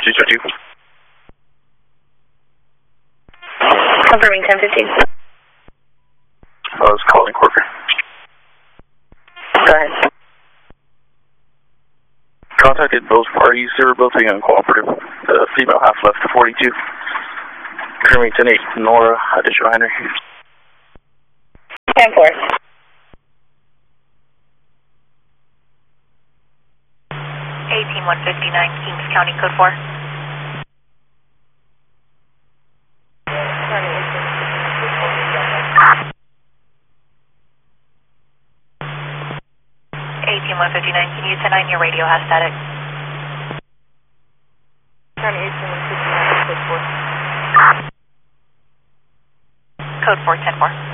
222. Confirming 1015. I was calling Corker. Go ahead. Contacted both parties. They were both being uncooperative. The female half left to 42. Confirming 10-8. Nora, additional Henry. 10-4. 18159, Kings County, code 4. Eighteen 159, can you 10-9, your radio has static. County 18 159, code 4. Code 4, 10-4.